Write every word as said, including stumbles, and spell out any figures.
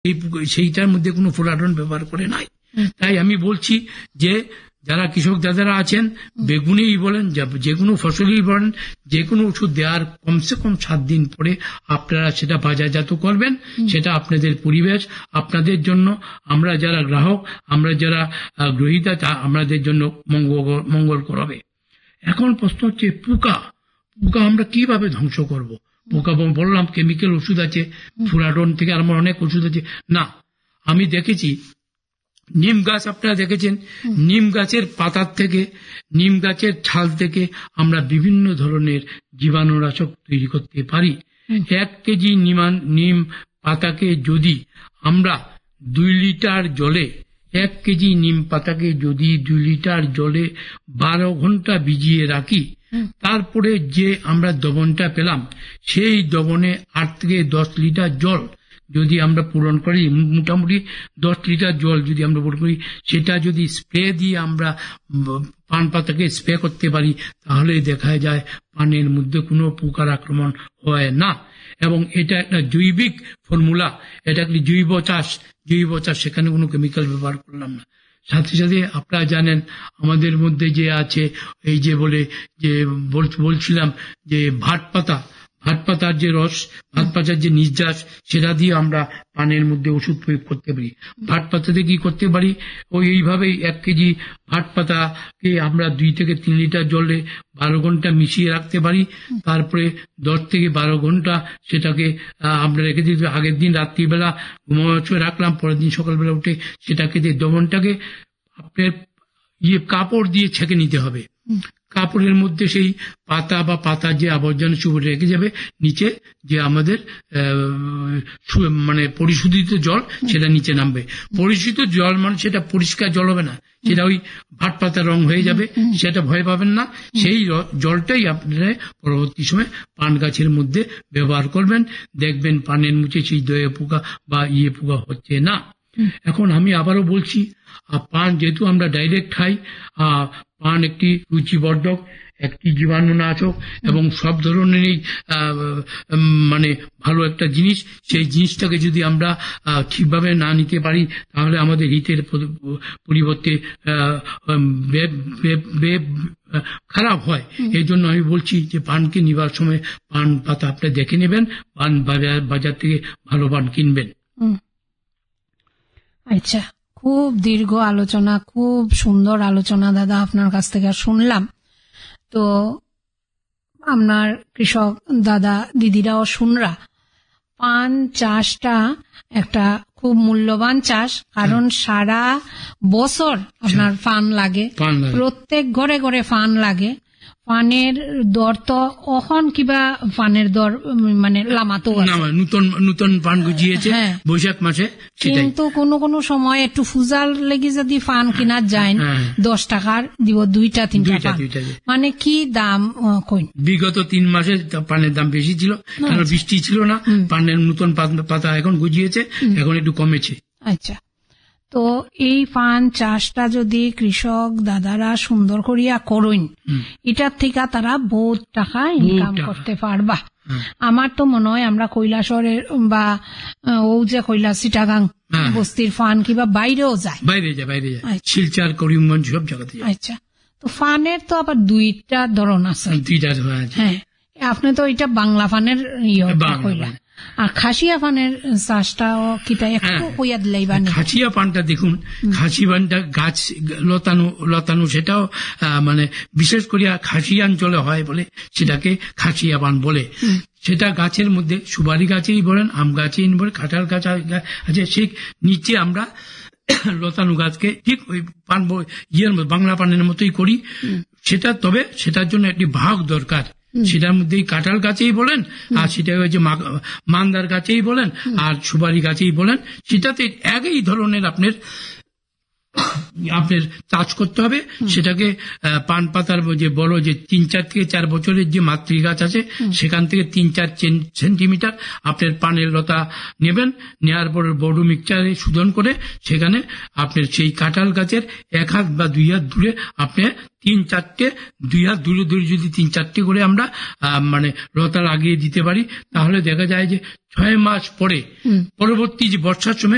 সেইটার মধ্যে কোনো ফুরাডন ব্যবহার করে নাই। তাই আমি বলছি যে যারা কৃষক দাদারা আছেন, বেগুনেই বলেন, যে কোনো ফসলই বলেন, যে কোনো ওষুধ দেওয়ার কমসে কম সাত দিন পরে আপনারা সেটা বাজারজাত করবেন। সেটা আপনাদের পরিবেশ, আপনাদের জন্য, আমরা যারা গ্রাহক, আমরা যারা গ্রহীতা, তা আমাদের জন্য মঙ্গল করবে। এখন প্রশ্ন হচ্ছে পোকা পোকা আমরা কিভাবে ধ্বংস করব? পোকা বললাম কেমিক্যাল ওষুধ আছে, ফুরাডন থেকে আমার অনেক ওষুধ আছে। না, আমি দেখেছি নিম গাছ, আপনারা দেখেছেন, নিম গাছের পাতার থেকে, নিম গাছের ছাল থেকে আমরা বিভিন্ন ধরনের জীবাণুনাশক তৈরি করতে পারি। এক কেজি নিমান নিম পাতাকে যদি আমরা দুই লিটার জলে এক কেজি নিম পাতাকে যদি দুই লিটার জলে বারো ঘন্টা ভিজিয়ে রাখি, তারপরে যে আমরা দ্রবণটা পেলাম, সেই দ্রবণে আট থেকে দশ লিটার জল যদি আমরা পূরণ করি, মোটামুটি দশ লিটার জল যদি আমরা পূরণ করি, সেটা যদি স্প্রে দিয়ে আমরা পান পাতাকে স্প্রে করতে পারি, তাহলে দেখা যায় পানের মধ্যে কোনো পোকার আক্রমণ হয় না। এবং এটা একটা জৈবিক ফর্মুলা, এটা একটি জৈব চাষ জৈব চাষ সেখানে কোনো কেমিক্যাল ব্যবহার করলাম না। সাথে সাথে আপনারা জানেন আমাদের মধ্যে যে আছে, এই যে বলে যে বলছিলাম যে ভাট পাতা, ভাট পাতার যে রস, ভাট পাতার যে নির্যাস, সেটা দিয়ে আমরা পানের মধ্যে ওষুধ প্রয়োগ করতে পারি। ভাট পাতাতে কি করতে পারি, ওই এইভাবেই এক কেজি ভাট পাতাকে আমরা দুই থেকে তিন লিটার জলে বারো ঘন্টা মিশিয়ে রাখতে পারি। তারপরে দশ থেকে বারো ঘন্টা সেটাকে আমরা রেখে দিতে, আগের দিন রাত্রিবেলা ঘুমাচ্ছে রাখলাম, পরের দিন সকালবেলা উঠে সেটাকে যে দ্রবণটাকে আপনার ইয়ে কাপড় দিয়ে ছেঁকে নিতে হবে। কাপড়ের মধ্যে সেই পাতা বা পাতার যে আবর্জনা চুপড়ে রেখে যাবে, নিচে যে আমাদের মানে পরিশোধিত জল সেটা নিচে নামবে। পরিশোধিত জল মানে সেটা পরিষ্কার জল হবে না, সেটা ওই ভাট পাতার রং হয়ে যাবে, সেটা ভয় পাবেন না। সেই জলটাই আপনারা পরবর্তী সময় পান গাছের মধ্যে ব্যবহার করবেন, দেখবেন পানের মুখে সেই দয়ে পোকা বা ইয়ে পোকা হচ্ছে না। এখন আমি আবারও বলছি, পান যেহেতু আমরা ডাইরেক্ট খাই, পান একটি রুচিবর্ধক, একটি জীবাণুনাশক এবং সব ধরনেরই মানে ভালো একটা জিনিস। সেই জিনিসটাকে যদি আমরা ঠিকভাবে না নিতে পারি, তাহলে আমাদের হিতের পরিবর্তে খারাপ হয়। এই জন্য আমি বলছি যে পানকে নিবার সময় পান পাতা আপনি দেখে নেবেন, পান বাজার থেকে ভালো পান কিনবেন। আচ্ছা, খুব দীর্ঘ আলোচনা, খুব সুন্দর আলোচনা দাদা আপনার কাছ থেকে শুনলাম। তো আপনার কৃষক দাদা দিদিরাও শুনরা, পান চাষটা একটা খুব মূল্যবান চাষ, কারণ সারা বছর আপনার পান লাগে, প্রত্যেক ঘরে ঘরে পান লাগে। পানের দর তো অখন কিবা পানের দর মানে লামাতো নতুন নতুন পান গুজিয়েছে বৈশাখ মাসে, কিন্তু কোনো কোনো সময় একটু ফুজাল লেগে যদি পান কিনা যায় দশ টাকার দিব দুইটা তিনটা পান, মানে কি দাম কই? বিগত তিন মাসে পানের দাম বেশি ছিল, কারণ বৃষ্টি ছিল না, পানের নতুন পাতা এখন গুজিয়েছে, এখন একটু কমেছে। আচ্ছা, তো এই পান চাষটা যদি কৃষক দাদারা সুন্দর করিয়া করুন, এটার থেকে তারা বহুত টাকা ইনকাম করতে পারবা। আমার তো মনে হয় আমরা কৈলাসরের বা ও যে কৈলাস চিটাগাং বস্তির ফান কিবা বাইরেও যায়, বাইরে যায় বাইরে যায় শিলচর করিমগঞ্জ সব জায়গাতে। আচ্ছা, তো ফানের তো আবার দুইটা ধরন আছে। দুইটা ধরন আছে। হ্যাঁ, আপনি তো এটা বাংলা ফানের ইয়ে কইলা, আর খাসিয়া পানের চাষটাও কিটা একটু কইয়া দিলেই বা। খাসিয়া পানটা দেখুন, খাসি পানটা গাছ লতানো লতানো সেটাও মানে বিশেষ করিয়া খাসিয়া অঞ্চলে হয় বলে সেটাকে খাসিয়া পান বলে। সেটা গাছের মধ্যে সুপারি গাছেই বলেন, আম গাছেই বলেন, কাঁঠাল গাছ আছে, সেই নিচে আমরা লতানো গাছকে ঠিক ওই পান ইয়ের বাংলা পানের মতোই করি সেটা। তবে সেটার জন্য একটি ভাগ দরকার, সেটার মধ্যে কাঁঠাল গাছেই বলেন, আর সেটা হচ্ছে মান্দার গাছেই বলেন, আর সুপারি গাছেই বলেন, সেটাতে একই ধরনের আপনার আপনার চাষ করতে হবে। সেটাকে পান পাতার যে বড় যে তিন চার থেকে চার বছরের যে মাতৃ গাছ আছে, সেখান থেকে তিন চার সেন্টিমিটার আপনার পানের লতা নেবেন, নেওয়ার পর বড় মিক্সচারে শোধন করে সেখানে আপনার সেই কাঁঠাল গাছের এক হাত বা দুই হাত দূরে আপনি তিন চারটে দুই হাত দূরে দূরে যদি তিন চারটে করে আমরা মানে লতা লাগিয়ে দিতে পারি, তাহলে দেখা যায় যে ছয় মাস পরে পরবর্তী যে বর্ষার সময়